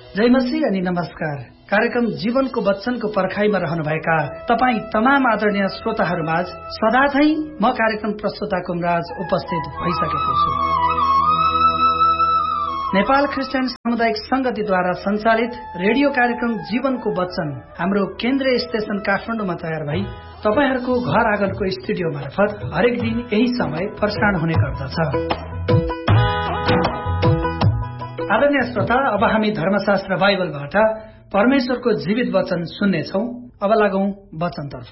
जय मसीह अनि नमस्कार। कार्यक्रम जीवनको वचनको पर्खाइमा रहनुभएका तपाईँ तमाम आदरणीय श्रोताहरूमाझ सदा झैं म कार्यक्रम प्रस्तुता कुमराज उपस्थित भइसकेको छु। नेपाल क्रिस्चियन सामुदायिक संगतिद्वारा सञ्चालित रेडियो कार्यक्रम जीवनको वचन हाम्रो केन्द्रीय स्टेशन काठमाडौँमा तयार भई तपाईहरूको घर आँगनको स्टुडियो मार्फत हरेक दिन यही समय प्रसारण हुने गर्दछ। आदरणीय श्रोता, अब हामी धर्मशास्त्र बाइबलबाट परमेश्वरको जीवित वचन सुन्नेछौं। अब लागौं वचनतर्फ।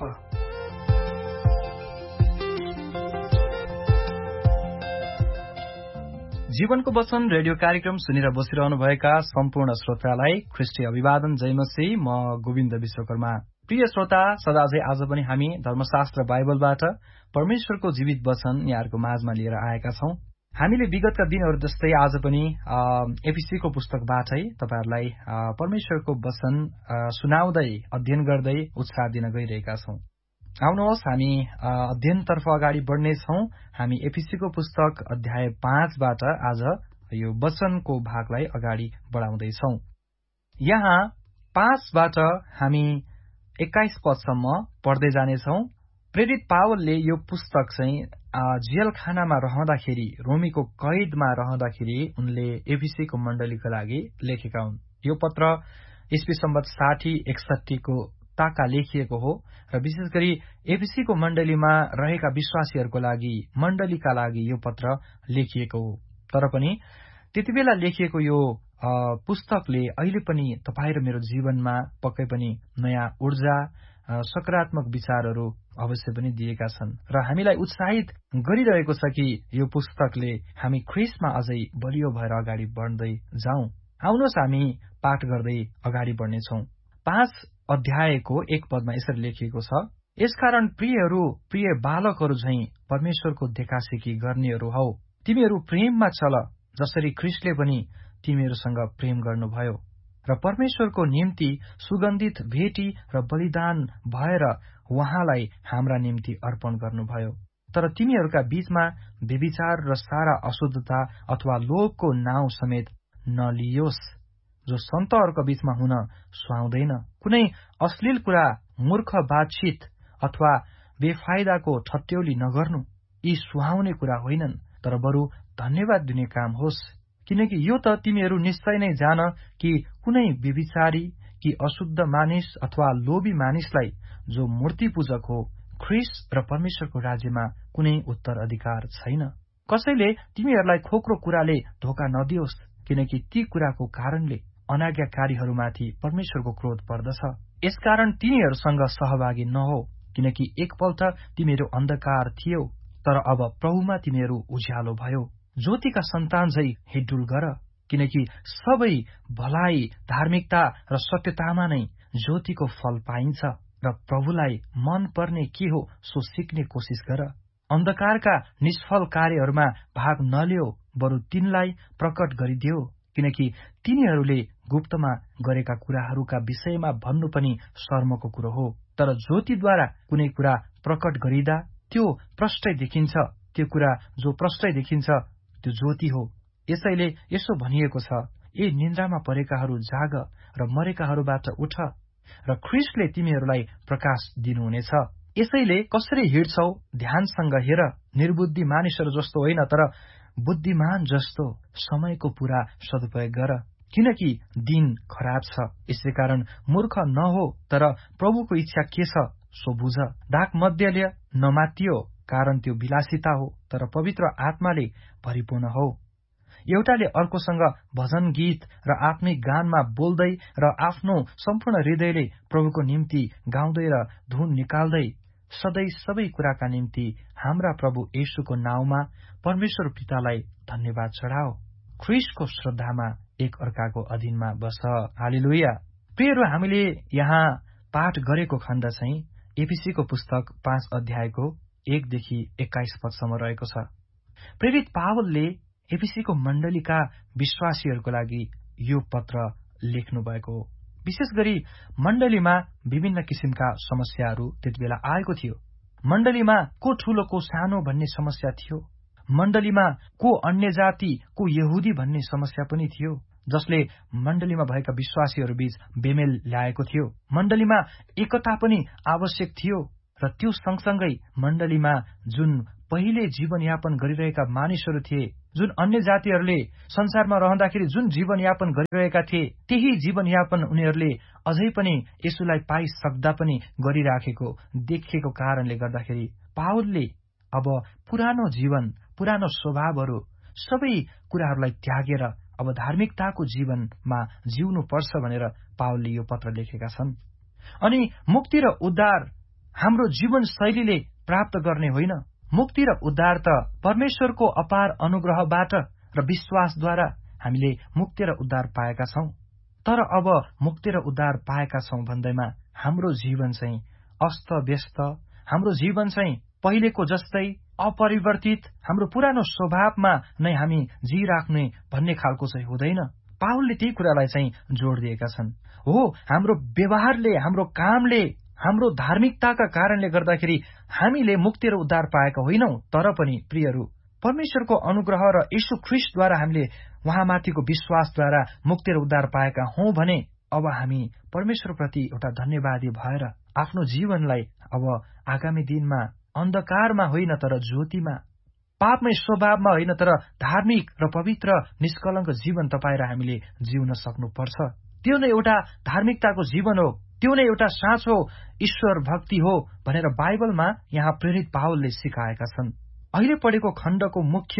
जीवनको वचन रेडियो कार्यक्रम सुनेर बसिरहनुभएका सम्पूर्ण श्रोतालाई ख्रीष्टीय अभिवादन। जय मसीह। म गोविन्द विश्वकर्मा। प्रिय श्रोता, सदाझै आज पनि हामी धर्मशास्त्र बाइबलबाट परमेश्वरको जीवित वचन यहाँहरूको माझमा लिएर आएका छौं। हामीले विगतका दिनहरू जस्तै आज पनि एफिसीको पुस्तकबाटै तपाईहरुलाई परमेश्वरको वचन सुनाउँदै अध्ययन गर्दै उत्साह दिन गइरहेका छौं। आउनुहोस् हामी अध्ययनतर्फ अगाडि बढ्नेछौं। हामी एफिसीको पुस्तक अध्याय 5 बाट आज यो वचनको भागलाई अगाडि बढाउँदैछौं। यहाँ 5 बाट हामी 21 पदसम्म पढ्दै जानेछौं। प्रेरित पावलले यो पुस्तक चाहिँ जेलखानामा रहँदाखेरि, रोमीको कैदमा रहँदाखेरि उनले एफिसीको मण्डलीका लागि लेखेका हुन्। यो पत्र ईस्वी सम्वत 60-61 को ताका लेखिएको हो र विशेष गरी एफिसीको मण्डलीमा रहेका विश्वासीहरूको लागि, मण्डलीका लागि यो पत्र लेखिएको हो। तर पनि त्यतिबेला लेखिएको यो पुस्तकले अहिले पनि तपाईँ र मेरो जीवनमा पक्कै पनि नयाँ ऊर्जा, सकारात्मक विचारहरू अवश्य पनि दिएका छन् र हामीलाई उत्साहित गरिरहेको छ कि यो पुस्तकले हामी ख्रीष्टमा अझै बलियो भएर अगाडि बढ्दै जाउँ। आउनुहोस् हामी पाठ गर्दै अगाडि बढ्नेछौं। 5 अध्यायको 1 पदमा यसरी लेखिएको छ, यसकारण प्रियहरू, प्रिय बालकहरू झैं परमेश्वरको देखासेखी गर्नेहरू हौ। तिमीहरू प्रेममा चल, जसरी ख्रीष्टले पनि तिमीहरूसँग प्रेम गर्नुभयो र परमेश्वरको निम्ति सुगन्धित भेटी र बलिदान भएर उहाँलाई हाम्रा निम्ति अर्पण गर्नुभयो। तर तिमीहरूका बीचमा व्यभिचार र सारा अशुद्धता अथवा लोभको नाउँ समेत नलियोस्, जो सन्तहरूको बीचमा हुन सुहाउँदैन। कुनै अश्लील कुरा, मूर्ख बातचित अथवा बेफाइदाको ठट्यौली नगर्नु। यी सुहाउने कुरा होइनन्, तर बरु धन्यवाद दिने काम होस्। किनकि यो त तिमीहरू निश्चय नै जान कि कुनै व्यभिचारी कि अशुद्ध मानिस अथवा लोभी मानिसलाई जो मूर्ति पूजक हो, ख्रीष्ट र परमेश्वरको राज्यमा कुनै उत्तराधिकार छैन। कसैले तिमीहरूलाई खोक्रो कुराले धोका नदियोस्, किनकि ती कुराको कारणले अनाज्ञाकारीहरूमाथि परमेश्वरको क्रोध पर्दछ। यसकारण तिनीहरूसँग सहभागी नहो, किनकि एकपल्ट तिमीहरू अन्धकार थियौ, तर अब प्रभुमा तिमीहरू उज्यालो भयो। ज्योतिका सन्तान झै हिडडुल गर, किनकि सबै भलाइ, धार्मिकता र सत्यतामा नै ज्योतिको फल पाइन्छ र प्रभुलाई मन पर्ने के हो सो सिक्ने कोसिस गर। अन्धकारका निष्फल कार्यहरूमा भाग नलियो, बरु तिनलाई प्रकट गरिदेऊ, किनकि तिनीहरूले गुप्तमा गरेका कुराहरूका विषयमा भन्नु पनि शर्मको कुरो हो। तर ज्योतिद्वारा कुनै कुरा प्रकट गरिदा त्यो प्रष्टै देखिन्छ। त्यो कुरा जो प्रष्टै देखिन्छ त्यो ज्योति हो। यसैले यसो भनिएको छ, ए निन्द्रामा परेकाहरू जाग र मरेकाहरूबाट उठ र ख्रीष्टले तिमीहरूलाई प्रकाश दिनुहुनेछ। यसैले कसरी हिँड्छौ ध्यानसँग हेर, निर्बुद्धि मानिसहरू जस्तो होइन, तर बुद्धिमान जस्तो समयको पूरा सदुपयोग गर, किनकि दिन खराब छ। यसै कारण मूर्ख नहो, तर प्रभुको इच्छा के छ सो बुझ। डाक मध्यले नमातियो, कारण त्यो विलासिता हो, तर पवित्र आत्माले भरिपूर्ण हो। एउटाले अर्कोसँग भजन गीत र आत्मिक गानमा बोल्दै र आफ्नो सम्पूर्ण हृदयले प्रभुको निम्ति गाउँदै र धुन निकाल्दै सधैँ सबै कुराका निम्ति हाम्रा प्रभु येशूको नाउँमा परमेश्वर पितालाई धन्यवाद चढाओ। ख्रीष्टको श्रद्धामा एक अर्काको अधीनमा बस। हालेलुया। प्रियहरू, हामीले यहाँ पाठ गरेको खण्ड चाहिँ एफिसीको पुस्तक 5 अध्यायको 1 देखि 21 पदसम्म रहेको छ। प्रेरित पावलले एफिसीको मण्डलीका विश्वासीहरूको लागि यो पत्र लेख्नु भएको हो। विशेष गरी मण्डलीमा विभिन्न किसिमका समस्याहरू त्यतिबेला आएको थियो। मण्डलीमा को ठूलो को सानो भन्ने समस्या थियो। मण्डलीमा को अन्य जाति को यहुदी भन्ने समस्या पनि थियो। जसले मण्डलीमा भएका विश्वासीहरू बीच बेमेल ल्याएको थियो। मण्डलीमा एकता पनि आवश्यक थियो र त्यो सँगसँगै मण्डलीमा जुन पहिले जीवनयापन गरिरहेका मानिसहरू थिए, जुन अन्य जातिहरूले संसारमा रहँदाखेरि जुन जीवनयापन गरिरहेका थिए, त्यही जीवनयापन उनीहरूले अझै पनि यसुलाई पाइसक्दा पनि गरिराखेको देखिएको कारणले गर्दाखेरि पावलले अब पुरानो जीवन, पुरानो स्वभावहरू सबै कुराहरूलाई त्यागेर अब धार्मिकताको जीवनमा जिउनुपर्छ भनेर पावलले यो पत्र लेखेका छन्। अनि मुक्ति र उद्धार हाम्रो जीवनशैलीले प्राप्त गर्ने होइन। मुक्ति र उद्धार त परमेश्वरको अपार अनुग्रहबाट र विश्वासद्वारा हामीले मुक्ति र उद्धार पाएका छौं। तर अब मुक्ति र उद्धार पाएका छौं भन्दैमा हाम्रो जीवन चाहिँ अस्त-व्यस्त, हाम्रो जीवन चाहिँ पहिलेको जस्तै अपरिवर्तित, हाम्रो पुरानो स्वभावमा नै हामी जिराख्ने भन्ने खालको चाहिँ हुँदैन। पावलले त्यही कुरालाई चाहिँ जोड दिएका छन्। हो, हाम्रो व्यवहारले, हाम्रो कामले, हाम्रो धार्मिकताका कारणले गर्दाखेरि हामीले मुक्ति र उद्धार पाएका होइनौं। तर पनि प्रियहरू, परमेश्वरको अनुग्रह र यीशु ख्रीष्टद्वारा हामीले उहाँमाथिको विश्वासद्वारा मुक्ति र उद्धार पाएका हौं भने अब हामी परमेश्वरप्रति एउटा धन्यवादी भएर आफ्नो जीवनलाई अब आगामी दिनमा अन्धकारमा होइन तर ज्योतिमा, पापमय स्वभावमा होइन तर धार्मिक र पवित्र निष्कलङ्क जीवन तपाईँ र हामीले जिउन सक्नुपर्छ। त्यो नै एउटा धार्मिकताको जीवन हो, त्यो नै एउटा साँचो ईश्वर भक्ति हो भनेर बाइबलमा यहाँ प्रेरित पावलले सिकाएका छन्। अहिले पढेको खण्डको मुख्य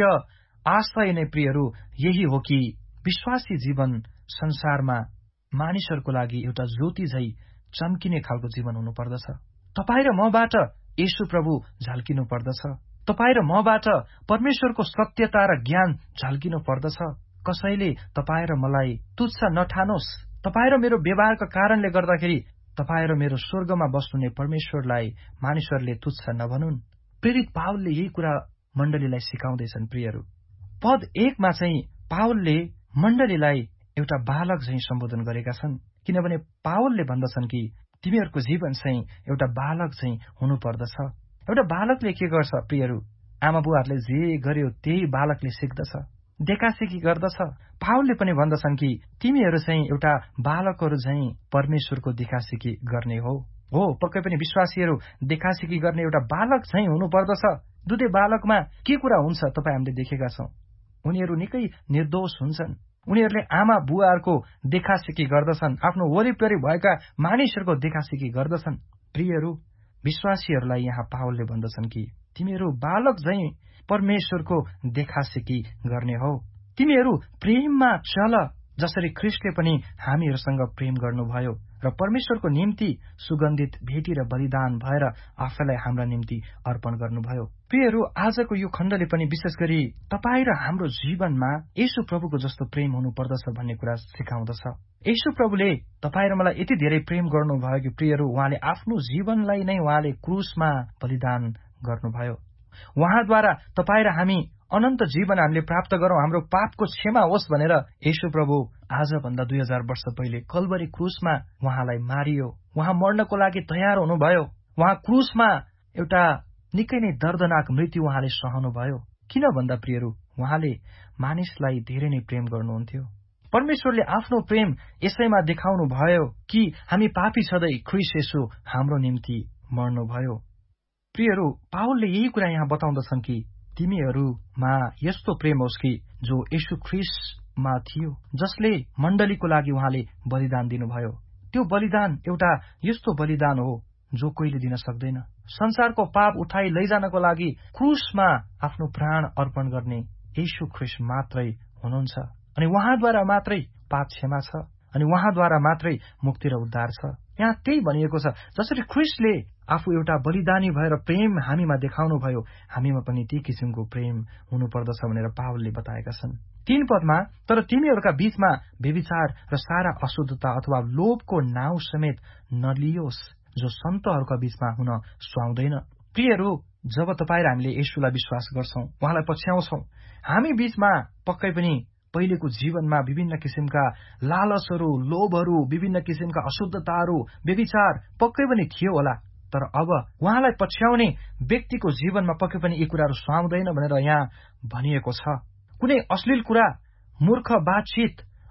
आशय नै प्रियहरू यही हो कि विश्वासी जीवन संसारमा मानिसहरूको लागि एउटा ज्योति झै चम्किने खालको जीवन हुनुपर्दछ। तपाईँ र मबाट येशू प्रभु झल्किनु पर्दछ। तपाईँ र मबाट परमेश्वरको सत्यता र ज्ञान झल्किनु पर्दछ। कसैले तपाईँ र मलाई तुच्छ नठानोस्। तपाईँ र मेरो व्यवहारका कारणले गर्दाखेरि तपाईँ र मेरो स्वर्गमा बस्नुहुने परमेश्वरलाई मानिसहरूले तुच्छ नभनुन्। प्रेरित पावलले यही कुरा मण्डलीलाई सिकाउँदैछन्। प्रियहरू, पद 1 मा चाहिँ पावलले मण्डलीलाई एउटा बालक झैं सम्बोधन गरेका छन्, किनभने पावलले भन्दछन् कि तिमीहरूको जीवन चाहिँ एउटा बालक चाहिँ हुनुपर्दछ। एउटा बालकले के गर्छ प्रियहरू? आमा बुवाहरूले जे गर्यो त्यही बालकले सिक्दछ, देखासेखी गर्दछ। पावलले पनि भन्दछन् कि तिमीहरू चाहिँ एउटा बालकहरू झैं परमेश्वरको देखासेखी गर्ने हो। पक्कै पनि विश्वासीहरू देखासेखी गर्ने एउटा बालक चाहिँ हुनुपर्दछ। दुधे बालकमा के कुरा हुन्छ तपाईँ हामीले देखेका छौं। उनीहरू निकै निर्दोष हुन्छन्। उनीहरूले आमा बुवाहरूको देखासेखी गर्दछन्, आफ्नो वरिपरि भएका मानिसहरूको देखासेखी गर्दछन्। प्रियहरू, विश्वासीहरूलाई यहाँ पावलले भन्दछन् कि तिमीहरू बालक झैं परमेश्वरको देखासेखी गर्ने हो। तिमीहरू प्रेममा चल, जसरी ख्रीष्टले पनि हामीहरूसँग प्रेम गर्नुभयो र परमेश्वरको निम्ति सुगन्धित भेटी र बलिदान भएर आफैलाई हाम्रा निम्ति अर्पण गर्नुभयो। प्रियहरू, आजको यो खण्डले पनि विशेष गरी तपाईँ र हाम्रो जीवनमा येशू प्रभुको जस्तो प्रेम हुनुपर्दछ भन्ने कुरा सिकाउँदछ। येशू प्रभुले तपाईँ र मलाई यति धेरै प्रेम गर्नुभयो कि प्रियहरू, उहाँले आफ्नो जीवनलाई नै उहाँले क्रुसमा बलिदान गर्नुभयो। उहाँद्वारा तपाईँ र हामी अनन्त जीवन हामीले प्राप्त गरौं, हाम्रो पापको क्षमा होस् भनेर येशू प्रभु आजभन्दा 2000 वर्ष पहिले कल्वरी क्रुसमा उहाँलाई मारियो। उहाँ मर्नको लागि तयार हुनुभयो। उहाँ क्रुसमा एउटा निकै नै दर्दनाक मृत्यु उहाँले सहनुभयो। किन भन्दा प्रियहरू, उहाँले मानिसलाई धेरै नै प्रेम गर्नुहुन्थ्यो। परमेश्वरले आफ्नो प्रेम यसैमा देखाउनु भयो कि हामी पापी छँदै ख्रीष्ट येशू हाम्रो निम्ति मर्नुभयो। प्रियहरू, पावलले यही कुरा यहाँ बताउँदछन् कि तिमीहरूमा यस्तो प्रेम होस् कि जो येशू ख्रीष्टमा थियो, जसले मण्डलीको लागि उहाँले बलिदान दिनुभयो। त्यो बलिदान एउटा यस्तो बलिदान हो जो कोहीले दिन सक्दैन। संसारको पाप उठाई लैजानको लागि क्रुसमा आफ्नो प्राण अर्पण गर्ने येशू ख्रीष्ट मात्रै हुनुहुन्छ। अनि उहाँद्वारा मात्रै पाप क्षमा छ, अनि उहाँद्वारा मात्रै मुक्ति र उद्धार छ। यहाँ त्यही भनिएको छ, जसरी ख्रीष्टले आफू एउटा बलिदानी भएर प्रेम हामीमा देखाउनु भयो, हामीमा पनि त्यही किसिमको प्रेम हुनुपर्दछ भनेर पावलले बताएका छन्। 3 पदमा, तर तिमीहरूका बीचमा व्यभिचार र सारा अशुद्धता अथवा लोभको नाउँ समेत नलियोस्, जो सन्तहरूका बीचमा हुन सुहाउँदैन। प्रियहरू, जब तपाईँ र हामीले येशूलाई विश्वास गर्छौं, उहाँलाई पछ्याउँछौं, हामी बीचमा पक्कै पनि पहिलेको जीवनमा विभिन्न किसिमका लालचहरू, लोभहरू, विभिन्न किसिमका अशुद्धताहरू, व्यभिचार पक्कै पनि थियो होला। तर अब उहाँलाई पछ्याउने व्यक्तिको जीवनमा पक्कै पनि यी कुराहरू सुहाउँदैन भनेर यहाँ भनिएको छ। कुनै अश्लील कुरा, मूर्ख बातचित,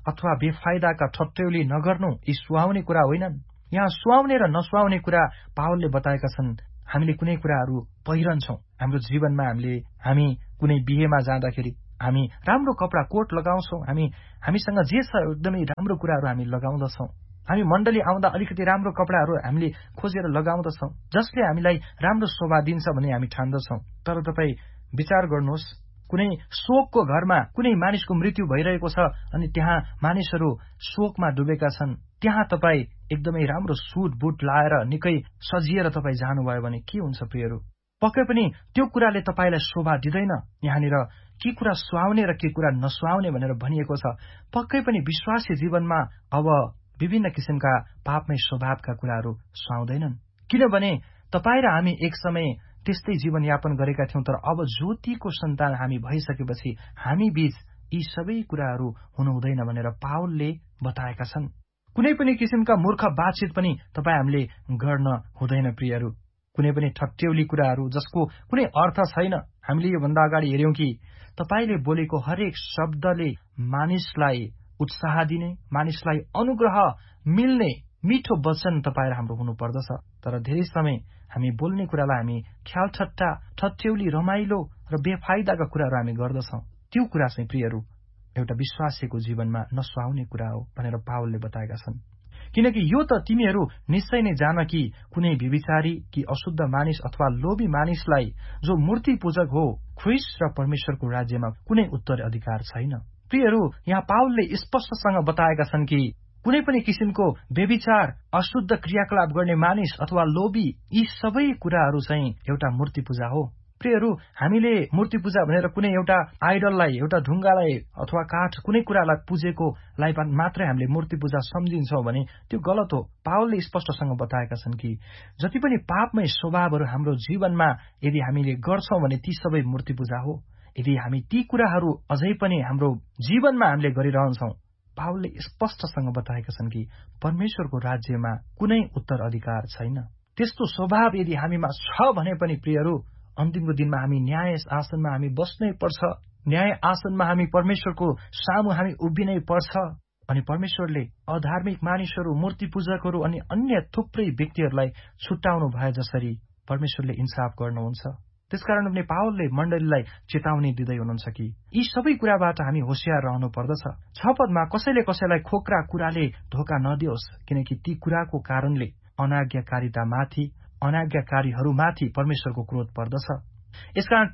अथवा बेफाइदाका ठट्यौली नगर्नु यी सुहाउने कुरा होइनन्। यहाँ सुहाउने र नसुहाउने कुरा पावलले बताएका छन्। हामीले कुनै कुराहरू पहिरन्छौं हाम्रो जीवनमा, हामी कुनै बिहेमा जाँदाखेरि हामी राम्रो कपडा कोट लगाउँछौं, हामीसँग जे छ एकदमै राम्रो कुराहरू हामी लगाउँदछौं। हामी मण्डली आउँदा अलिकति राम्रो कपडाहरू हामीले खोजेर लगाउँदछौं जसले हामीलाई राम्रो शोभा दिन्छ भन्ने हामी ठान्दछौं। तर तपाईँ विचार गर्नुहोस्, कुनै शोकको घरमा कुनै मानिसको मृत्यु भइरहेको छ अनि त्यहाँ मानिसहरू शोकमा डुबेका छन्, त्यहाँ तपाईँ एकदमै राम्रो सुट बुट लाएर निकै सजिएर तपाईँ जानुभयो भने के हुन्छ प्रियहरू? पक्कै पनि त्यो कुराले तपाईँलाई शोभा दिँदैन। यहाँनिर के कुरा सुहाउने र के कुरा नसुहाउने भनेर भनिएको छ। पक्कै पनि विश्वासी जीवनमा अब विभिन्न किसिमका पापमय स्वभावका कुराहरू सुहाउँदैनन्, किनभने तपाईँ र हामी एक समय त्यस्तै जीवनयापन गरेका थियौं। तर अब ज्योतिको सन्तान हामी भइसकेपछि हामी बीच यी सबै कुराहरू हुनु हुँदैन भनेर पावलले बताएका छन्। कुनै पनि किसिमका मूर्ख बातचित पनि तपाईँ हामीले गर्न हुँदैन प्रियहरू। कुनै पनि ठट्यौली कुराहरू जसको कुनै अर्थ छैन। हामीले योभन्दा अगाडि हेर्यौं कि तपाईँले बोलेको हरेक शब्दले मानिसलाई उत्साह दिने, मानिसलाई अनुग्रह मिल्ने मिठो वचन तपाईँ र हाम्रो हुनुपर्दछ। तर धेरै समय हामी बोल्ने कुरालाई हामी ख्याल ठट्टा, ठट्यौली, रमाइलो र बेफाइदाका कुराहरू हामी गर्दछौं। त्यो कुरा चाहिँ प्रियहरू एउटा विश्वासीको जीवनमा नसुहाउने कुरा हो भनेर पावलले बताएका छन्। किनकि यो त तिमीहरू निश्चय नै जान कि कुनै व्यभिचारी कि अशुद्ध मानिस अथवा लोभी मानिसलाई जो मूर्ति पूजक हो ख्रीष्ट र परमेश्वरको राज्यमा कुनै उत्तराधिकार छैन। प्रियहरू, यहाँ पावलले स्पष्टसँग बताएका छन् कि कुनै पनि किसिमको व्यभिचार, अशुद्ध क्रियाकलाप गर्ने मानिस अथवा लोभी, यी सबै कुराहरू चाहिँ एउटा मूर्ति पूजा हो। प्रियहरू, हामीले मूर्ति पूजा भनेर कुनै एउटा आइडललाई, एउटा ढुङ्गालाई अथवा काठ कुनै कुरालाई पूजेकोलाई मात्रै हामीले मूर्ति पूजा सम्झिन्छौँ भने त्यो गलत हो। पावलले स्पष्टसँग बताएका छन् कि जति पनि पापमय स्वभावहरू हाम्रो जीवनमा यदि हामीले गर्छौं भने ती सबै मूर्ति पूजा हो। यदि हामी ती कुराहरू अझै पनि हाम्रो जीवनमा हामीले गरिरहन्छौं, पावलले स्पष्टसँग बताएका छन् कि परमेश्वरको राज्यमा कुनै उत्तराधिकार छैन। त्यस्तो स्वभाव यदि हामीमा छ भने पनि प्रियहरू, अन्तिमको दिनमा हामी न्याय आसनमा हामी बस्नै पर्छ। न्याय आसनमा हामी परमेश्वरको सामु हामी उभिनै पर्छ। अनि परमेश्वरले अधार्मिक मानिसहरू, मूर्ति पूजकहरू अनि अन्य थुप्रै व्यक्तिहरूलाई छुट्याउनु भए जसरी परमेश्वरले इन्साफ गर्नुहुन्छ। त्यसकारण पनि पावलले मण्डलीलाई चेतावनी दिँदै हुनुहुन्छ कि यी सबै कुराबाट हामी होशियार रहनु पर्दछ। 6 पदमा कसैले कसैलाई खोक्रा कुराले धोका नदियोस्, किनकि ती कुराको कारणले अनाज्ञाकारीहरूमाथि परमेश्वरको क्रोध पर्दछ। यसकारण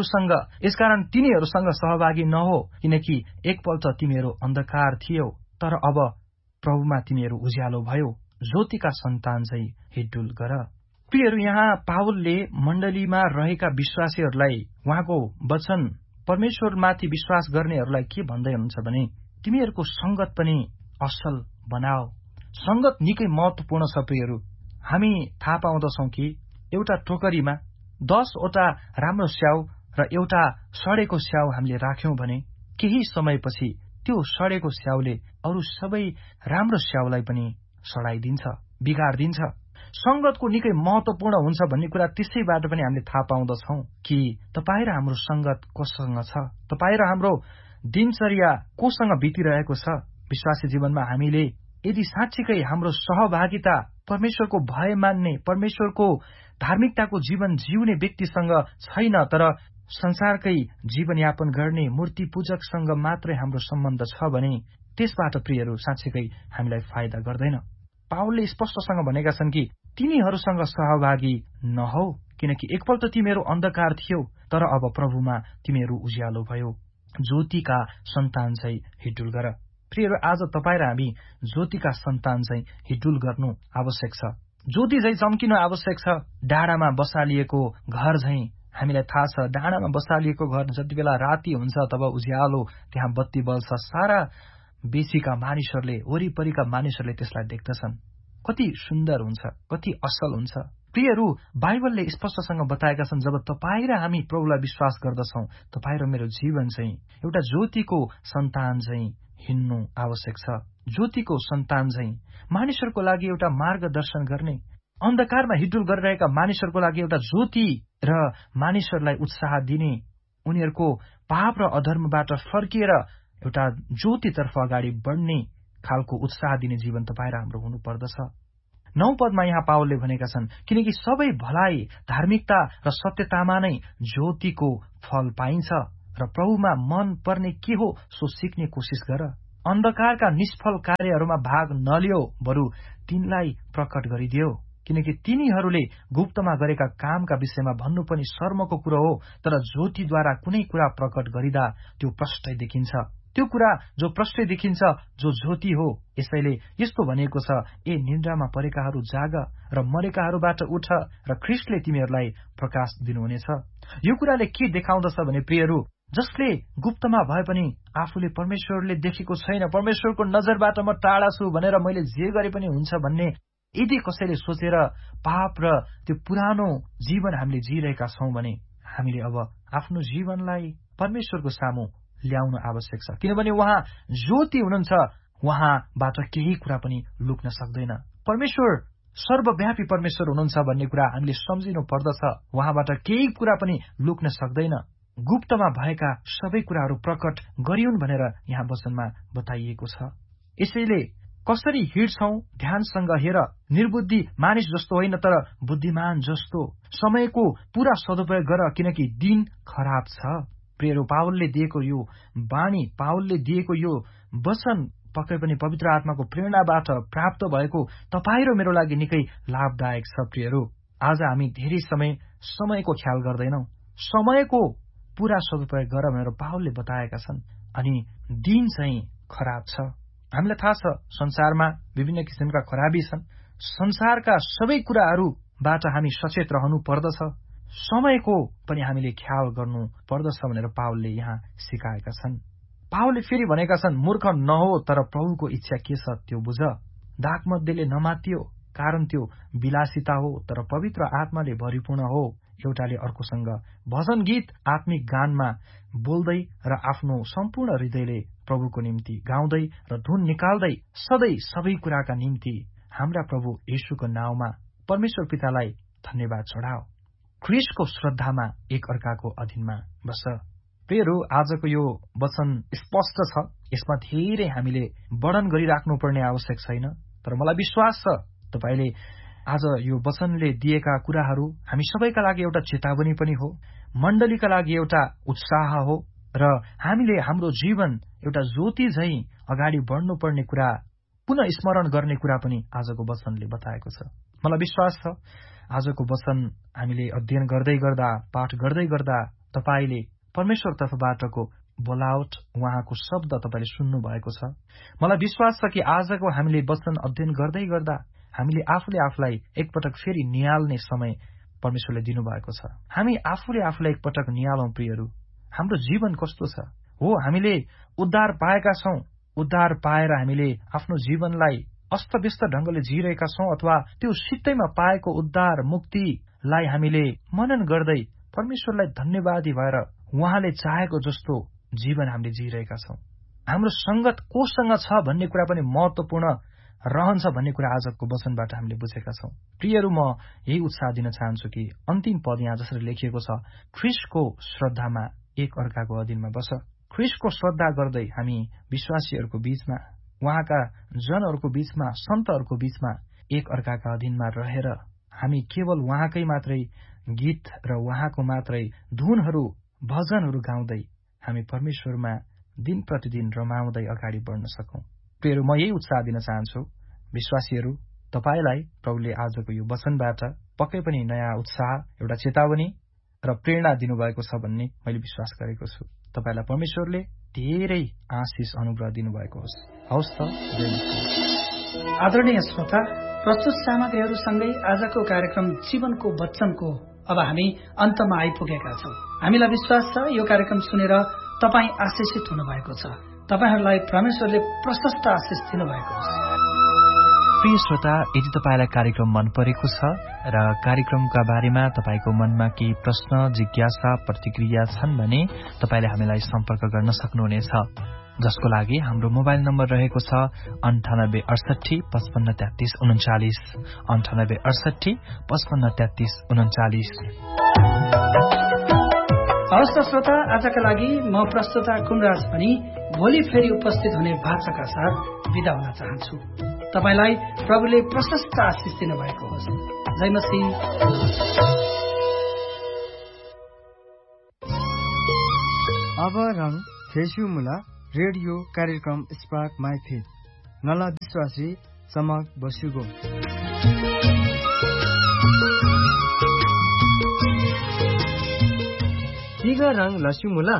तिनीहरूसँग सहभागी नहो, किनकि एकपल्ट तिमीहरू अन्धकार थियौ तर अब प्रभुमा तिमीहरू उज्यालो भयो। ज्योतिका सन्तान चाहिँ हिडडुल गर। प्रियहरू, यहाँ पावलले मण्डलीमा रहेका विश्वासीहरूलाई उहाँको वचन परमेश्वरमाथि विश्वास गर्नेहरूलाई के भन्दै हुनुहुन्छ भने तिमीहरूको संगत पनि असल बनाओ। संगत निकै महत्वपूर्ण छ प्रियहरू। हामी थाहा पाउँदछौं कि एउटा टोकरीमा 10 वटा राम्रो स्याउ र एउटा सडेको स्याउ हामीले राख्यौं भने केही समयपछि त्यो सडेको स्याउले अरू सबै राम्रो स्याउलाई पनि सडाइदिन्छ, बिगार्दिन्छ। संगतको निकै महत्वपूर्ण हुन्छ भन्ने कुरा त्यसैबाट पनि हामीले थाहा पाउँदछौं कि तपाईँ र हाम्रो संगत कोसँग छ, तपाईँ र हाम्रो दिनचर्या कोसँग बितिरहेको छ। विश्वासी जीवनमा हामीले यदि साँच्चीकै हाम्रो सहभागिता परमेश्वरको भय मान्ने, परमेश्वरको धार्मिकताको जीवन जिउने व्यक्तिसँग छैन, तर संसारकै जीवनयापन गर्ने मूर्ति पूजकसँग मात्रै हाम्रो सम्बन्ध छ भने त्यसबाट प्रियहरू साँच्चीकै हामीलाई फाइदा गर्दैन। पावलले स्पष्टसँग भनेका छन् कि तिनीहरूसँग सहभागी नहौ, किनकि एकपल्ट तिमीहरू अन्धकार थियौ तर अब प्रभुमा तिमीहरू उज्यालो भयो। ज्योतिका सन्तान चाहिँ हिडडुल गर। प्रियहरू, आज तपाईँ र हामी ज्योतिका सन्तान चाहिँ हिडडुल गर्नु आवश्यक छ। ज्योति चाहिँ चम्किनु आवश्यक छ। डाँडामा बसालिएको घर चाहिँ हामीलाई थाहा छ, डाँडामा बसालिएको घर जति बेला राति हुन्छ तब उज्यालो त्यहाँ बत्ती बल्छ। सारा बेसीका मानिसहरूले, वरिपरिका मानिसहरूले त्यसलाई देख्दछन्। कति सुन्दर हुन्छ, कति असल हुन्छ। प्रियहरू, बाइबलले स्पष्टसँग बताएका छन् जब तपाईँ र हामी प्रभुलाई विश्वास गर्दछौं, तपाईँ र मेरो जीवन चाहिँ एउटा ज्योतिको सन्तान चाहिँ हिँड्नु आवश्यक छ। ज्योतिको सन्तान चाहिँ मानिसहरूको लागि एउटा मार्गदर्शन गर्ने, अन्धकारमा हिडडुल गरिरहेका मानिसहरूको लागि एउटा ज्योति र मानिसहरूलाई उत्साह दिने, उनीहरूको पाप र अधर्मबाट फर्किएर एउटा ज्योतितर्फ अगाडि बढ्ने खालको उत्साह दिने जीवन तपाईँ र हाम्रो हुनुपर्दछ। 9 पदमा यहाँ पावलले भनेका छन्, किनकि सबै भलाइ, धार्मिकता र सत्यतामा नै ज्योतिको फल पाइन्छ र प्रभुमा मन पर्ने के हो सो सिक्ने कोसिस गर। अन्धकारका निष्फल कार्यहरूमा भाग नलियो, बरु तिनलाई प्रकट गरिदियो, किनकि तिनीहरूले गुप्तमा गरेका कामका विषयमा भन्नु पनि शर्मको कुरो हो, तर ज्योतिद्वारा कुनै कुरा प्रकट गरिदा त्यो प्रष्टै देखिन्छ। त्यो कुरा जो प्रष्टै देखिन्छ जो ज्योति हो। यसैले यस्तो भनिएको छ, ए निन्द्रामा परेकाहरू जाग र मरेकाहरूबाट उठ र ख्रीष्टले तिमीहरूलाई प्रकाश दिनुहुनेछ। यो कुराले के देखाउँदछ भने प्रियहरू, जसले गुप्तमा भए पनि आफूले परमेश्वरले देखेको छैन, परमेश्वरको नजरबाट म टाढा छु भनेर मैले जे गरे पनि हुन्छ भन्ने यदि कसैले सोचेर पाप र त्यो पुरानो जीवन हामीले जिरहेका छौं भने हामीले अब आफ्नो जीवनलाई परमेश्वरको सामु ल्याउन आवश्यक छ, किनभने उहाँ ज्योति हुनुहुन्छ। उहाँबाट केही कुरा पनि लुक्न सक्दैन। परमेश्वर सर्वव्यापी परमेश्वर हुनुहुन्छ भन्ने कुरा हामीले सम्झिनु पर्दछ। उहाँबाट केही कुरा पनि लुक्न सक्दैन। गुप्तमा भएका सबै कुराहरू प्रकट गरिउन् भनेर यहाँ वचनमा बताइएको छ। यसैले कसरी हिँड्छौं ध्यानसँग हेर, निर्बुद्धि मानिस जस्तो होइन तर बुद्धिमान जस्तो। समयको पूरा सदुपयोग गर, किनकि दिन खराब छ। प्रियहरू, पावलले दिएको यो वाणी, पावलले दिएको यो वचन पक्कै पनि पवित्र आत्माको प्रेरणाबाट प्राप्त भएको तपाईँ र मेरो लागि निकै लाभदायक छ। प्रियहरू, आज हामी धेरै समयको ख्याल गर्दैनौं। समयको पूरा सदुपयोग गर भनेर पावलले बताएका छन्। अनि दिन चाहिँ खराब छ। हामीलाई थाहा छ संसारमा विभिन्न किसिमका खराबी छन्। संसारका सबै कुराहरूबाट हामी सचेत रहनु पर्दछ। समयको पनि हामीले ख्याल गर्नु पर्दछ भनेर पावलले यहाँ सिकाएका छन्। पावलले फेरि भनेका छन्, मूर्ख नहो तर प्रभुको इच्छा के छ त्यो बुझ। दागमध्येले नमातियो, कारण त्यो विलासिता हो तर पवित्र आत्माले भरिपूर्ण हो। एउटाले अर्कोसँग भजन गीत आत्मिक गानमा बोल्दै र आफ्नो सम्पूर्ण हृदयले प्रभुको निम्ति गाउँदै र धुन निकाल्दै सधैँ सबै कुराका निम्ति हाम्रा प्रभु येशूको नाउँमा परमेश्वर पितालाई धन्यवाद चढाओ। ख्रीष्टको श्रद्धामा एक अर्काको अधीनमा बस। प्रियहरू, आजको यो वचन स्पष्ट छ। यसमा धेरै हामीले वर्णन गरिराख्नुपर्ने आवश्यक छैन, तर मलाई विश्वास छ तपाईले आज यो वचनले दिएका कुराहरू हामी सबैका लागि एउटा चेतावनी पनि हो, मण्डलीका लागि एउटा उत्साह हो र हामीले हाम्रो जीवन एउटा ज्योति झैं अगाडि बढ्नुपर्ने कुरा पुनः स्मरण गर्ने कुरा पनि आजको वचनले बताएको छ। मलाई विश्वास छ आजको वचन हामीले अध्ययन गर्दै गर्दा, पाठ गर्दै गर्दा तपाईले परमेश्वर तर्फबाटको बोलावट, उहाँको शब्द तपाईले सुन्नु भएको छ। मलाई विश्वास छ कि आजको हामीले वचन अध्ययन गर्दै गर्दा हामीले आफूले आफूलाई एकपटक फेरि निहाल्ने समय परमेश्वरले दिनुभएको छ। हामी आफूले आफूलाई एकपटक निहालौं। प्रियहरू, हाम्रो जीवन कस्तो छ? हो, हामीले उद्धार पाएका छौं। उद्धार पाएर हामीले आफ्नो जीवनलाई अस्तव्यस्त ढंगले जिरहेका छौं, अथवा त्यो सित्तैमा पाएको उद्धार मुक्तिलाई हामीले मनन गर्दै परमेश्वरलाई धन्यवादी भएर उहाँले चाहेको जस्तो जीवन हामीले जिरहेका छौं। हाम्रो संगत कोसँग छ भन्ने कुरा पनि महत्वपूर्ण रहन्छ भन्ने कुरा आजको वचनबाट हामीले बुझेका छौं। प्रियहरू, म यही उत्साह दिन चाहन्छु कि अन्तिम पद यहाँ जसरी लेखिएको छ, ख्रीष्टको श्रद्धामा एक अर्काको अधीनमा बस। ख्रीष्टको श्रद्धा गर्दै हामी विश्वासीहरूको बीचमा, उहाँका जनहरूको बीचमा, सन्तहरूको बीचमा एक अर्काका अधीनमा रहेर हामी केवल उहाँकै मात्रै गीत र उहाँको मात्रै धुनहरू, भजनहरू गाउँदै हामी परमेश्वरमा दिन प्रतिदिन रमाउँदै अगाडि बढ्न सकौं। प्रियहरू, म यही उत्साह दिन चाहन्छु विश्वासीहरू, तपाईलाई प्रभुले आजको यो वचनबाट पक्कै पनि नयाँ उत्साह, एउटा चेतावनी र प्रेरणा दिनुभएको छ भन्ने मैले विश्वास गरेको छु। तपाईलाई परमेश्वरले धेरै आशिष अनुग्रह दिनुभएको होस्। हवस् त। आदरणीय श्रोता, प्रस्तुत सामग्रीहरूसँगै आजको कार्यक्रम जीवनको वचनको अब हामी अन्तमा आइपुगेका छौं। हामीलाई विश्वास छ यो कार्यक्रम सुनेर तपाईँ आशिषित हुनुभएको छ। तपाईहरूलाई परमेश्वरले प्रशस्त आशिष दिनुभएको छ। प्रिय श्रोता, यदि तपाईलाई कार्यक्रम मन परेको छ र कार्यक्रमका बारेमा तपाईको मनमा केही प्रश्न, जिज्ञासा, प्रतिक्रिया छन् भने तपाईले हामीलाई सम्पर्क गर्न सक्नुहुनेछ, जसको लागि हाम्रो मोबाइल नम्बर रहेको छ 98 68 55 33 39 98 68 55 33 39। हवस् त श्रोता, आजका लागि म प्रस्तुता कुमराज पनि भोलि फेरि उपस्थित हुने भाषाका साथ बिदा हुन चाहन्छु। तपाईलाई प्रभुले प्रशस्त आशिष दिनु भएको होस्। जय मसीह। अब रङ फेसुमुला रेडियो कार्यक्रम स्पार्क माई फेथ नला विश्वासी चमक बसुगो तिगा रङ लसुमुला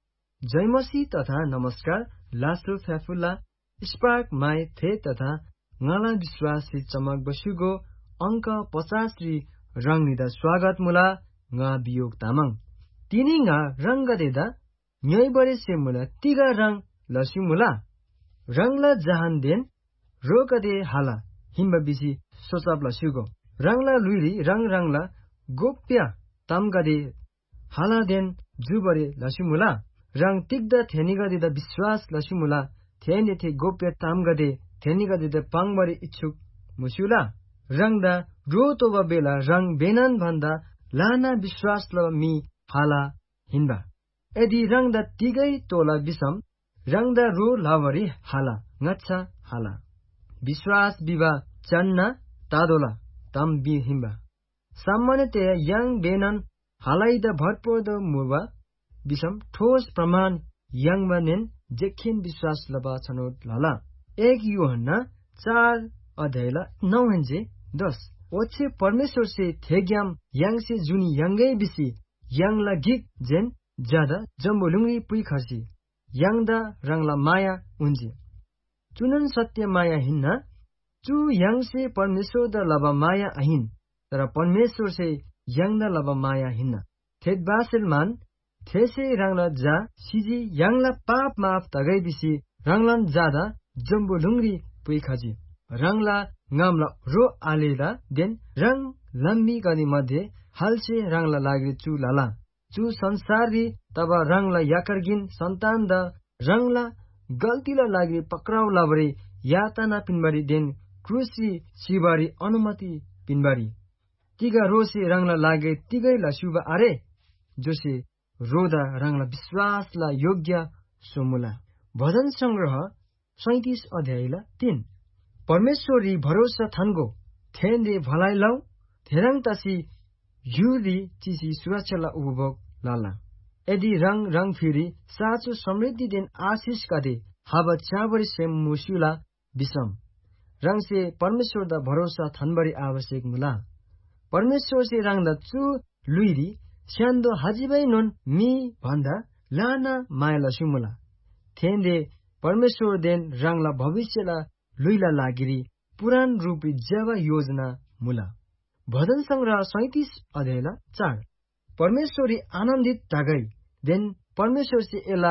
जयमसी तथा नमस्कार लासो फ्याफुल्ला स्पार्क माई फेथ तथा नला विश्वासी चमक बसुगो अंक 50 री रङ निदा स्वागत मुला nga बियोग तामाङ तिनी nga रङ गदेदा न्याय बरे से मुला तिगा रङ लसुमुला रङला जहान देन रोकदे हाला हिम्बा बिसी सोचाप लसुगो रङला लुइरी रङला गोप्य तामगदे हाला देन जुबरे लसुमुला रङ तिग्दा थेनिगदेदा विश्वास लसुमुला थेने थे गोप्य तामगदे थेनिगदेदा पाङबरे इच्छुक मुसुला रङदा रो तोबा बेला रङ बेनान भन्दा लाना विश्वास ल मी हाला हिम्बा यदि रङदा तिगै तोला बिसम रङदा रो लावरी हाला ngच्छा हाला विश्वास बिबा चन्ना तादोला तम बि हिम्बा सामान्यतया yang बेनन हालाइदा भरपोद मुबा बिसम ठोस प्रमाण yang बनेन जेखिन विश्वास लबा छनोट लाला 1 यूहन्ना 4 अध्यायला 9 हन्जे 10 ओछे परमेश्वर से थेग्याम yang से जुनी यंगै बिसी yang ला गिक जेन ज्यादा जम्बुलुंगी पुई खर्सी yang दा रंगला माया उन्जे चुनन सत्य माया हिन्ना चु yang से परमेश्वर दा लबा माया अहिन तर परमेश्वर से yang दा लबा माया हिन्ना थेद बासेलमान थेसे रंगला जा सिजी yang ला पाप माफ तगै बिसी रंगलन ज्यादा जम्बुलुंगी पुई खर्सी रंगला ngамला रो आलेला देन रंग लम्बी गदी मध्ये हालसे रंगला लागि चु लाला चु संसारी तब रंगला याकरगिन सन्तान द रंगला गल्तीला लागि पक्राउ लाबरी यातना पिनबारी देन क्रुसी सिबारी अनुमति पिनबारी तिगा रोसे रंगला लागि तिगै लसुबा अरे जोसे रोदा रंगला विश्वासला योग्य सोमुला भजन संग्रह 37 अध्यायला 3 परमेश्वरी भरोसा थन्गो थेन्दे भलाइ लौ थेरङ तसी युरी चिसी सुरक्षाला उपभोग लाला यदि रङ फिरी साचो समृद्धि दिन आशिष कदे हावा चाबरी से मुसुला विषम रङ से परमेश्वर दा भरोसा थनबरी आवश्यक मुला परमेश्वर से रङ दा चु लुइरी स्यान्दो हजिबै नुन मी भन्दा लाना मायाला सुमुला थेन्दे परमेश्वर देन रङला भविष्यला लुइला लागिरी पुरान रूपी जब योजना मुला भजन संग्रह 37 अध्यायला 4 परमेश्वरी आनन्दित तागै देन परमेश्वर से एला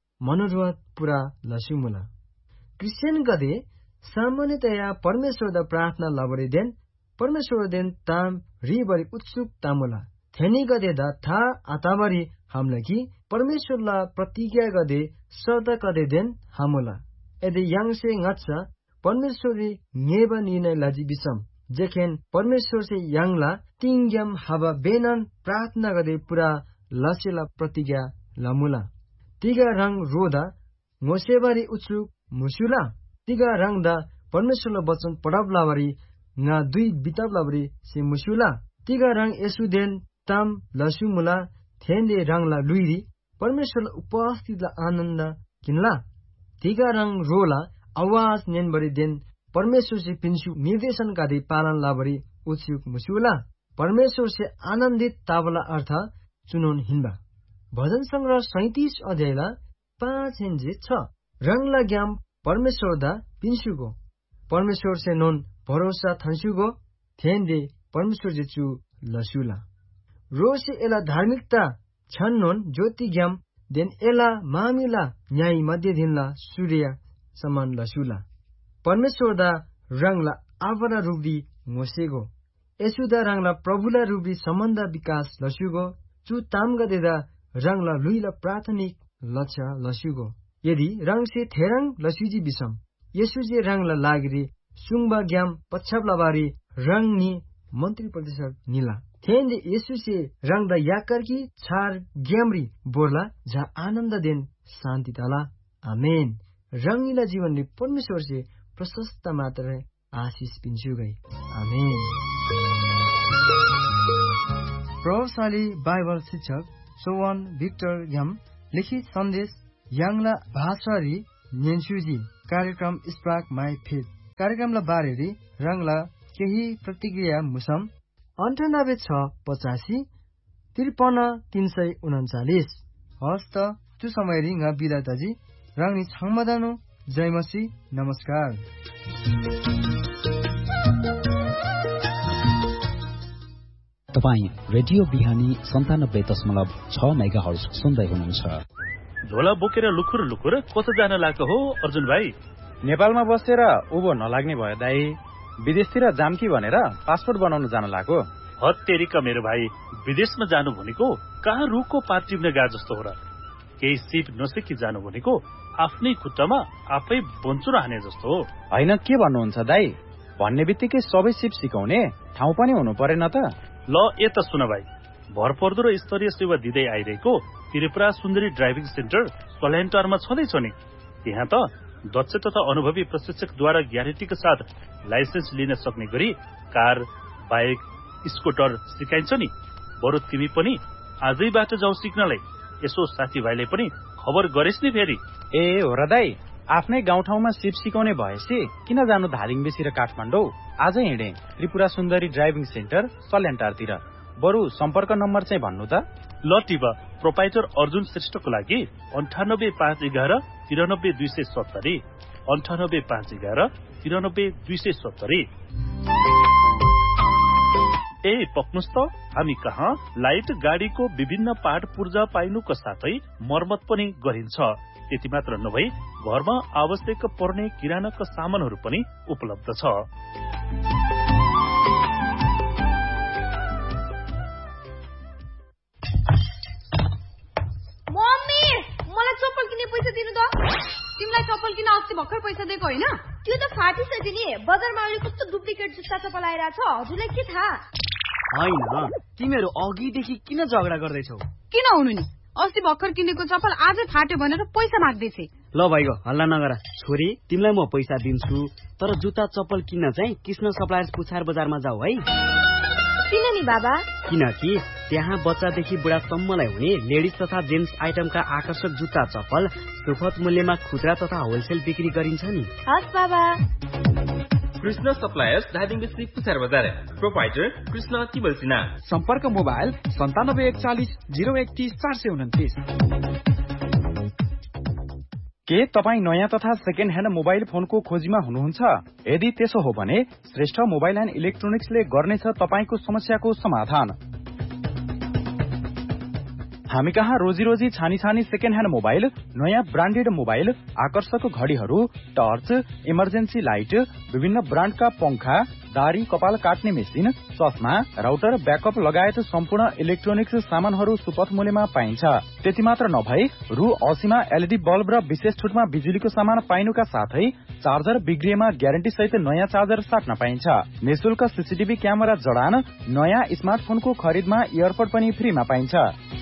मनोरथ पुरा लसुमुला क्रिश्चियन गदे सामान्यतया परमेश्वर दा प्रार्थना लबरे देन परमेश्वर देन ताम रिबरी उत्सुक तामुला थेनी गदे दा था आताबरी हमलगी परमेश्वर ला प्रतिज्ञा गदे सदा गदे देन हमला यदि yang से ngच्छा परमेश्वरी नेबा निर्णय लाजी बिसम जेखेन परमेश्वर से यांगला तिंग्याम हावा बेनन प्रार्थना गदे पुरा लसेला प्रतिज्ञा लमुला तिगा रङ रोदा मोसेबारी उत्सुक मुसुला तिगा रङ दा परमेश्वरला वचन पढावलावरी nga दुई बितावलावरी से मुसुला तिगा रङ यसुदेन ताम लसुमुला थेन्दे रङला लुइरी परमेश्वरला उपस्थितला आनन्द किनला तिगा रङ रोला आवाज नेनबरी देन परमेश्वर से पिन्सु निर्देशन गदे पालन लाबरी उत्सुक मुसुला परमेश्वर से आनन्दित तावला अर्थ चुनौन हिन्बा भजन संग्रह 37 अध्यायला 5 हेन्जे 6 रङला ज्ञाम परमेश्वर दा पिन्सुगो परमेश्वर से नोन भरोसा थन्सुगो थेन्दे परमेश्वर जे चु लसुला रोसे एला धार्मिकता छन नोन ज्योति ज्ञाम देन एला मामिला न्याय मध्य दिनला सूर्य समान लसुला परमेश्वर दा रङला आवरा रूपी मोसेगो यसुदा रङला प्रभुला रूपी सम्बन्ध विकास लसुगो चु ताम गदेदा रङला लुइला प्राथमिक लक्ष्य लसुगो यदि रङ से थेरङ लसुजी बिसम यसुजे रङला लागिरी सुङबा ज्ञाम पछावलाबारी रङ नि मन्त्री प्रतिशत निला Tende Yesuse rangda yakarki char gyamri borla ja आनन्द देन शान्ति तला आमेन। रंगीला जीवनले परमेश्वर से प्रशस्त मात्र आशीष पिन्छु गई आमेन। प्रभावशाली बाइबल शिक्षक सोवन भिक्टर ग्याम लिखित सन्देश याङला भाषारी नेन्सुजी कार्यक्रम स्पार्क माई फेथ कार्यक्रमला बारेरी रंगला केही प्रतिक्रिया मुसम 9865 53 हस्त त्यो समय रिंगा बिदाताजी रंगनी छाङमदानो जयमसी नमस्कार। तपाई रेडियो बिहानी 97.6 मेगाहर्ज सुन्दै हुनुहुन्छ। झोला बोकेर लुखुर लुखुर कता जान लाग्यो हो अर्जुन भाइ? नेपालमा बसेर उभो नलाग्ने भयो दाई, विदेशतिर जाम कि भनेर पासपोर्ट बनाउन जान लाग्यो। हत्तेरीका मेरो भाइ, विदेशमा जानु भनेको कहाँ रुखको पात टिप्ने गा जस्तो हो र? केही सिप नसिकी जानु भनेको आफ्नै खुट्टामा आफै बन्चुर हाने जस्तो हो। होइन के भन्नुहुन्छ दाई? भन्ने बित्तिकै सबै सिप सिकाउने ठाउँ पनि हुनु परेन त? ल यता सुन भाइ, भरपर्दो र स्तरीय सेवा दिँदै आइरहेको त्रिपुरा सुन्दरी ड्राइभिङ सेन्टर सल्यान्टारमा छँदैछ नि। त्यहाँ त दक्ष तथा अनुभवी प्रशिक्षकद्वारा ग्यारेन्टीका साथ लाइसेन्स लिन सक्ने गरी कार, बाइक, स्कुटर सिकाइन्छ नि। बरु तिमी पनि आजैबाट जाऊ सिक्नलाई। यसो साथीभाइले पनि खबर गरेस् नि फेरि। ए हो र दाई, आफ्नै गाउँठाउँमा सिप सिकाउने भएपछि किन जानु धादिङ बेसी र काठमाडौँ? आज हिँडे त्रिपुरा सुन्दरी ड्राइभिङ सेन्टर सल्यान्टारतिर। बरु सम्पर्क नम्बर चाहिँ भन्नु त। ल टिप, प्रोपाइटर अर्जुन श्रेष्ठको लागि 98511 93270 98511 93270। ए पक्नुस् त, हामी कहाँ लाइट गाडीको विभिन्न पार्ट पूर्जा पाइनुको साथै मर्मत पनि गरिन्छ। त्यति मात्र नभई घरमा आवश्यक पर्ने किरानाका सामानहरू पनि उपलब्ध छ। मम्मी, मलाई चप्पल किन्ने पैसा दिनु त। तिमीलाई चप्पल किन्न अस्ति भर्खर पैसा दिएको होइन? त्यो त फाटिसक्यो नि। बजारमा अहिले कस्तो डुप्लिकेट जुत्ता चप्पल आइरहेछ, हजुरलाई के थाहा? होइन, तिमीहरू अघिदेखि किन झगडा गर्दैछौ? किन हुनु नि, अस्ति भर्खर किनेको चप्पल आजै फाट्यो भनेर पैसा माग्दैछ। ल भाइको हल्ला नगर। छोरी, तिमीलाई म पैसा दिन्छु, तर जुत्ता चप्पल किन्न चाहिँ कृष्ण सप्लायर्स पुछार बजारमा जाऊ है। किन नि बाबा? किनकि त्यहाँ बच्चादेखि बुढासम्मलाई हुने लेडिज तथा जेन्ट्स आइटमका आकर्षक जुत्ता चप्पल सुपथ मूल्यमा खुद्रा तथा होलसेल बिक्री गरिन्छ नि। हस् बाबा। कृष्ण सप्लायर्स धादिङ बेसी पुछार बजार। प्रोपाइटर कृष्ण तिबल सिन्हा। सम्पर्क मोबाइल 9741 031 429। के तपाईँ नयाँ तथा सेकेन्ड ह्यान्ड मोबाइल फोनको खोजीमा हुनुहुन्छ? यदि त्यसो हो भने श्रेष्ठ मोबाइल एन्ड इलेक्ट्रोनिक्सले गर्नेछ तपाईँको समस्याको समाधान। हामी कहाँ रोजी छानी छानी सेकेन्ड ह्यान्ड मोबाइल, नयाँ ब्रान्डेड मोबाइल, आकर्षक घडीहरू, टर्च, इमर्जेन्सी लाइट, विभिन्न ब्रान्डका पंखा, दारी कपाल काट्ने मेसिन, चस्मा, राउटर, ब्याकअप लगायत सम्पूर्ण इलेक्ट्रोनिक्स सामानहरू सुपथ मूल्यमा पाइन्छ। त्यति मात्र नभई रु 80 मा एलईडी बल्ब र विशेष छुटमा बिजुलीको सामान पाइनुका साथै चार्जर बिग्रिएमा ग्यारेन्टी सहित नयाँ चार्जर साट्न पाइन्छ। निशुल्क सीसीटीभी क्यामेरा जडान, नयाँ स्मार्टफोनको खरिदमा इयरपड पनि फ्रीमा पाइन्छ।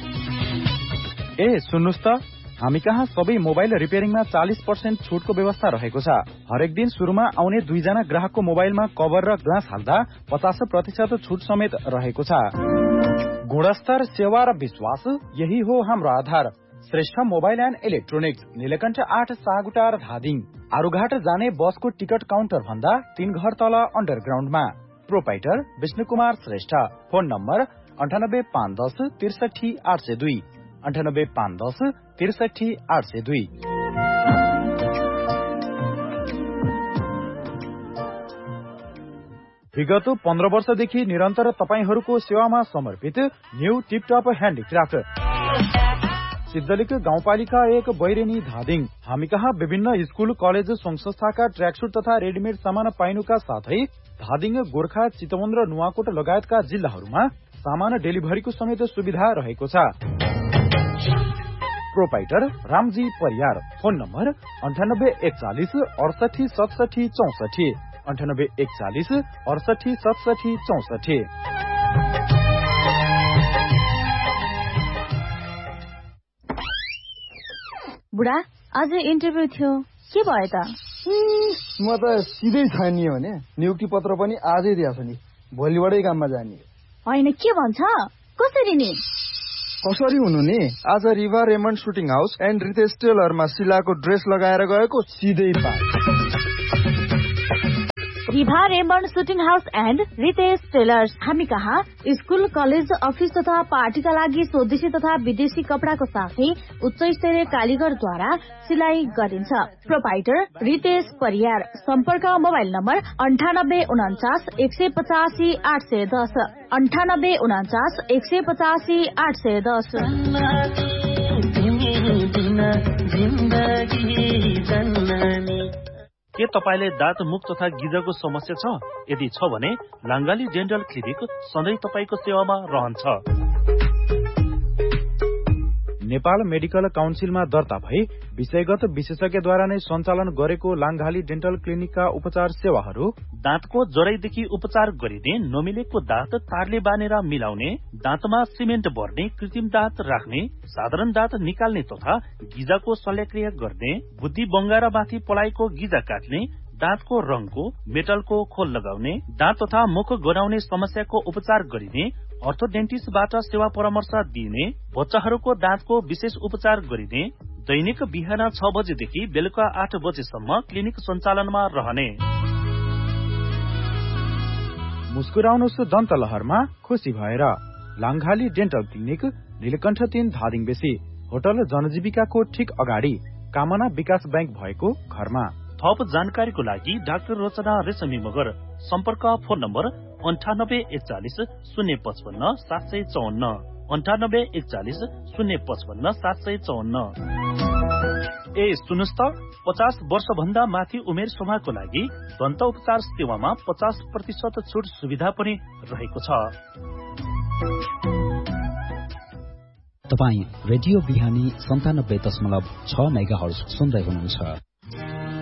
ए सुन्नुस् त, हामी कहाँ सबै मोबाइल रिपेयरिङमा 40% छुटको व्यवस्था रहेको छ। हरेक दिन सुरुमा आउने 2 जना ग्राहकको मोबाइलमा कभर र ग्लास हाल्दा 50% छुट समेत रहेको छ। गुणस्तर, सेवा र विश्वास, यही हो हाम्रो आधार। Shrestha mobile and electronics, Neelkanth 8 सागुटार Dhading. Arughat जाने बसको टिकट काउन्टर भन्दा 3 घर तल अन्डरग्राउन्डमा। Proprietor Vishnu Kumar Shrestha. Phone number 98510 63 802 98510 63 802। विगत 15 वर्षदेखि निरन्तर तपाईहरूको सेवामा समर्पित न्यू टिपटप ह्यान्डिक्राफ्ट, सिद्धलिक गाउँपालिका 1 बैरेनी धादिङ। हामी कहाँ विभिन्न स्कूल, कलेज, संघ संस्थाका ट्र्याकसुट तथा रेडिमेड सामान पाइनुका साथै धादिङ, गोर्खा, चितवन र नुवाकोट लगायतका जिल्लाहरूमा सामान डेलिभरीको समेत सुविधा रहेको छ। Proprietor Ramji Pariyar. Phone number 9841 68 67 64 9841 68 67 64। बुढा आज इन्टरभ्यू थियो, के भयो त? म त सिधै छैन नि भने नियुक्ति पत्र पनि आजै दिएको छु नि, भोलिबाटै काममा जाने। होइन, के भन्छ? कसरी नि? कसरी हुनु नि, आज Riva Raymond shooting house and Ritesh टेलरमा शिलाको dress लगाएर गएको, सिधै पाए। Riva Raymond shooting house and Ritesh tailors हामी कहाँ स्कुल, कलेज, अफिस तथा पार्टीका लागि स्वदेशी तथा विदेशी कपडाको साथै उच्च स्तरीय कालीगरद्वारा सिलाई गरिन्छ। प्रोपाइटर रितेश परियार। सम्पर्क मोबाइल नम्बर 9849 185 810 9849 185 810। के तपाईले दाँत, मुख तथा गिजको समस्या छ? यदि छ भने लाङ्गाली डेन्टल क्लिनिक सधैँ तपाईको सेवामा रहन्छ। नेपाल मेडिकल काउन्सिलमा दर्ता भई विषयगत विशेषज्ञद्वारा नै सञ्चालन गरेको लाङ्गाली डेन्टल क्लिनिकका उपचार सेवाहरू: दाँतको जराइदेखि उपचार गरिने, नमिलेको दाँत तारले बानेर मिलाउने, दाँतमा सिमेन्ट भर्ने, कृत्रिम दाँत राख्ने, साधारण दाँत निकाल्ने तथा गिजाको शल्यक्रिया गर्ने, बुद्धि बङ्गारामाथि पलाएको गिजा काट्ने, दाँतको रङको, मेटलको खोल लगाउने, दाँत तथा मुख गनाउने समस्याको उपचार गरिने, अर्थोडेन्टिस्टबाट सेवा परामर्श दिइने, बच्चाहरूको दाँतको विशेष उपचार गरिने, दैनिक बिहान 6 बजेदेखि बेलुका 8 बजेसम्म क्लिनिक सञ्चालनमा रहने। मुस्कुराउनुहोस् दन्त लहरमा खुसी भएर। लाङ्गाली डेन्टल क्लिनिक, नीलकण्ठ 3 धादिङ बेसी, होटल जनजीविकाको ठिक अगाडि, कामना विकास बैंक भएको घरमा। थप जानकारीको लागि डाक्टर रचना रेशमी मगर। सम्पर्क फोन नम्बर 9841 055 754 9841 055 754। ए सुन्नुस् त, 50 वर्ष भन्दा माथि उमेर समूहको लागि दन्त उपचार सेवामा 50% छुट सुविधा पनि रहेको छ। तपाई रेडियो बिहानी 97.6 मेगाहर्ज सुन्दै हुनुहुन्छ।